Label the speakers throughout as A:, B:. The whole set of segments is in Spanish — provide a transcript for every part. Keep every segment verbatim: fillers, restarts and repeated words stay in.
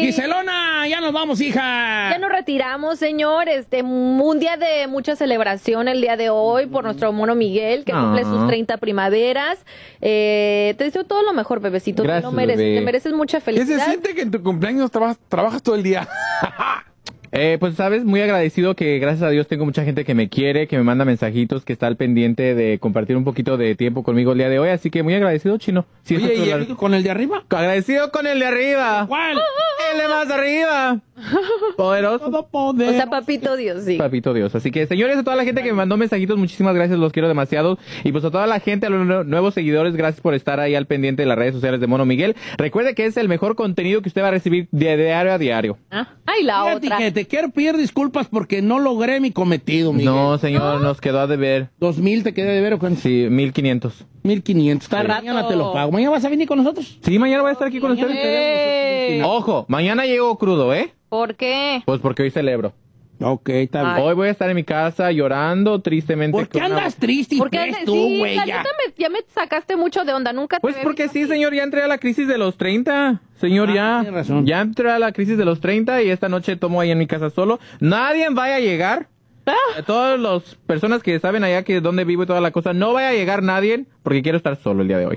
A: Giselona, ya nos vamos, hija.
B: Ya nos retiramos, señor. Este, un día de mucha celebración el día de hoy por nuestro mono Miguel, que
C: Ah.
B: cumple sus treinta primaveras. Eh, te deseo todo lo mejor, bebecito.
C: Gracias,
B: Te lo mereces,
C: bebé.
B: te mereces mucha
D: ¿Qué
B: felicidad.
D: se siente que en tu cumpleaños trabajas, trabajas todo el día?
C: Eh, pues sabes, muy agradecido que gracias a Dios tengo mucha gente que me quiere, que me manda mensajitos, que está al pendiente de compartir un poquito de tiempo conmigo el día de hoy, así que muy agradecido, Chino. Sí,
A: Oye,
C: eso
A: ¿y
C: es
A: el- con el de arriba?
C: agradecido con el de arriba.
A: ¿Cuál?
C: El de más arriba. Poderoso.
A: Todo poder.
B: O sea, papito Dios, sí.
C: Papito Dios. Así que, señores, a toda la gente que me mandó mensajitos, muchísimas gracias, los quiero demasiado. Y pues a toda la gente, a los nue- nuevos seguidores, gracias por estar ahí al pendiente de las redes sociales de Mono Miguel. Recuerde que es el mejor contenido que usted va a recibir de diario a diario.
B: Ah, ay, la
A: Fíjate
B: otra.
A: que te quiero pedir disculpas porque no logré mi cometido, Miguel.
C: No, señor, nos quedó a deber.
A: ¿Dos mil te quedé de ver o cuánto?
C: Sí, mil quinientos.
A: Mil quinientos. Está
B: Sí.
A: mañana te lo pago. ¿Mañana vas a venir con nosotros?
C: Sí, mañana voy a estar aquí con
A: Mañana
C: ustedes.
A: te damos
B: ¡Eh!
A: otro
C: Ojo, mañana llego crudo, ¿eh?
B: ¿Por qué?
C: Pues porque hoy celebro.
A: Ok, está bien.
C: Hoy voy a estar en mi casa llorando tristemente.
A: ¿Por qué
C: con una-
A: andas triste y
B: ¿Por qué
A: pues
B: andas-
A: tú,
B: sí,
A: güey?
B: la
A: ya?
B: neta me- ya me sacaste mucho de onda, nunca te
C: Pues
B: había
C: porque
B: visto
C: sí,
B: así.
C: señor, ya entré a la crisis de los treinta. Señor,
A: Ah,
C: ya.
A: tiene razón.
C: Ya entré a la crisis de los treinta y esta noche tomo ahí en mi casa solo. Nadie vaya a llegar.
B: Ah.
C: Todas las personas que saben allá que donde vivo y toda la cosa, no vaya a llegar nadie porque quiero estar solo el día de hoy.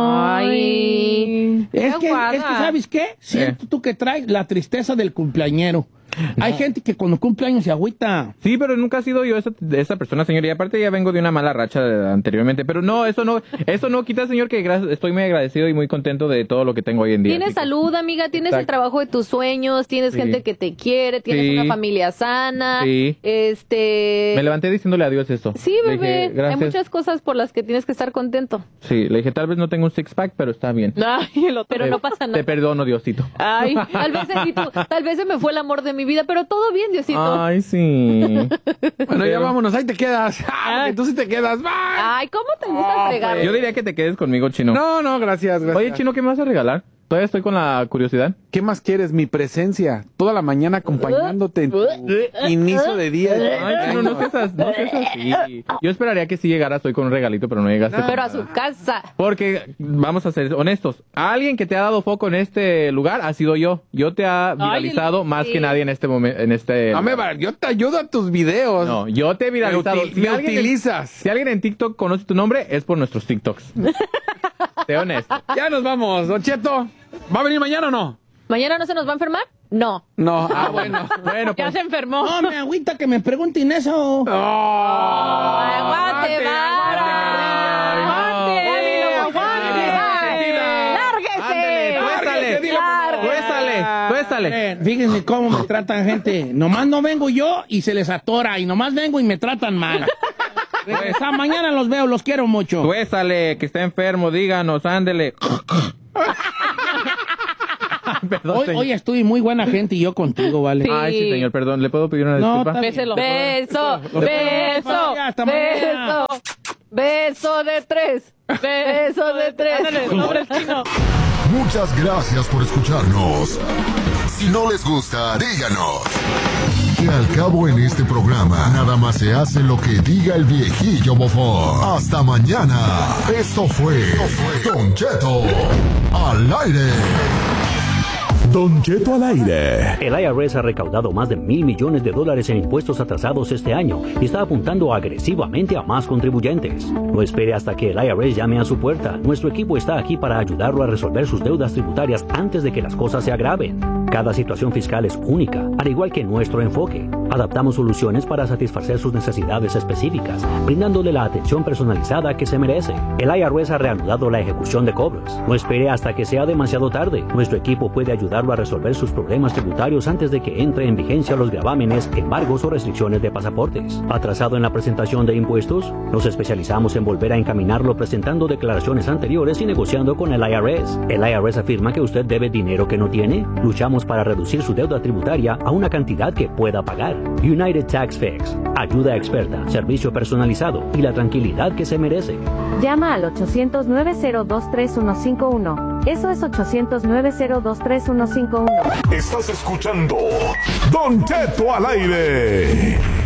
B: Ay.
A: Es
B: qué
A: que,
B: aguada.
A: es que, ¿sabes qué? Siento tú que traes la tristeza del cumpleañero. Hay gente que cuando cumple años se agüita.
C: Sí, pero nunca he sido yo esa, de esa persona, señor. Y aparte ya vengo de una mala racha de- anteriormente. Pero no, eso no, eso no quita, señor, que gracias, estoy muy agradecido y muy contento de todo lo que tengo hoy en día.
B: Tienes
C: Así que-
B: salud, amiga, tienes el
C: Exacto.
B: trabajo de tus sueños, tienes
C: Sí.
B: gente que te quiere, tienes
C: Sí.
B: una familia sana.
C: Sí.
B: Este.
C: Me levanté diciéndole adiós eso.
B: Sí,
C: Le
B: bebé.
C: dije,
B: Hay
C: gracias.
B: muchas cosas por las que tienes que estar contento.
C: Sí, le dije, tal vez no tengo un six-pack, pero está bien.
B: Ay, pero
C: Te-
B: no pasa nada.
C: Te perdono, Diosito.
B: Ay, tal vez, y tú, tal vez se me fue el amor de mi vida, pero todo bien, Diosito.
C: Ay, sí.
D: Bueno, ya
C: Pero-
D: vámonos, ahí te quedas. Ah, porque tú sí te quedas. Bye.
B: Ay, ¿cómo te gusta fregar?
C: Yo diría que te quedes conmigo, Chino.
D: No, no, gracias, gracias.
C: Oye, Chino, ¿qué me vas a regalar? Todavía estoy con la curiosidad.
D: ¿Qué más quieres? Mi presencia. Toda la mañana acompañándote en tu inicio de día.
C: Ay, Chino, no seas, as- no seas así. Yo esperaría que sí llegaras hoy con un regalito, pero no llegaste.
B: Pero a su casa.
C: Porque, vamos a ser honestos, alguien que te ha dado foco en este lugar ha sido yo. Yo te ha viralizado más
B: sí.
C: que nadie en este momento. En este
D: Dame, va, yo te ayudo a tus videos.
C: No, yo te he viralizado.
D: Me util- me
C: alguien en-
D: utilizas.
C: si alguien en TikTok conoce tu nombre, es por nuestros TikToks. Sé honesto.
D: Ya nos vamos, Don Cheto. ¿Va a venir mañana o no?
B: ¿Mañana no se nos va a enfermar? No.
D: No. Ah, bueno.
C: Bueno,
B: Ya
C: pues.
B: se enfermó.
A: No, me agüita que me pregunten eso.
D: Oh,
B: Aguante, vara. Aguante,
C: Ándale,
B: lárguese.
C: tuéstale, tuéstale, tuéstale.
A: Eh, fíjense cómo me tratan gente. Nomás no vengo yo y se les atora. Y nomás vengo y me tratan mal. Regresa, mañana los veo, los quiero mucho.
C: Tuéstale, que está enfermo, díganos, ándele. Perdón,
A: Hoy,
C: señor.
A: hoy estoy muy buena gente y yo contigo, ¿vale?
B: Sí.
C: Ay, sí, señor, perdón, ¿le puedo pedir una
A: No,
C: disculpa?
A: está bien.
B: Béselo. Beso,
A: Lo-
B: beso,
A: Ya, hasta mañana.
B: beso. Beso de tres. Beso de tres.
E: Muchas gracias por escucharnos. Si no les gusta, díganos. Que al cabo en este programa, nada más se hace lo que diga el viejillo bofón. Hasta mañana. Esto fue Don Cheto al aire.
F: Don Cheto al aire.
G: El I R S ha recaudado más de mil millones de dólares en impuestos atrasados este año y está apuntando agresivamente a más contribuyentes. No espere hasta que el I R S llame a su puerta. Nuestro equipo está aquí para ayudarlo a resolver sus deudas tributarias antes de que las cosas se agraven. Cada situación fiscal es única, al igual que nuestro enfoque. Adaptamos soluciones para satisfacer sus necesidades específicas, brindándole la atención personalizada que se merece. El I R S ha reanudado la ejecución de cobros. No espere hasta que sea demasiado tarde. Nuestro equipo puede ayudarlo a resolver sus problemas tributarios antes de que entre en vigencia los gravámenes, embargos o restricciones de pasaportes. ¿Atrasado en la presentación de impuestos? Nos especializamos en volver a encaminarlo presentando declaraciones anteriores y negociando con el I R S. El I R S afirma que usted debe dinero que no tiene. Luchamos para reducir su deuda tributaria a una cantidad que pueda pagar. United Tax Fix. Ayuda experta, servicio personalizado y la tranquilidad que se merece.
H: Llama al ochocientos, nueve cero dos, tres uno cinco uno. Eso es ochocientos, nueve cero dos, tres uno cinco uno.
F: Estás escuchando Don Cheto al aire.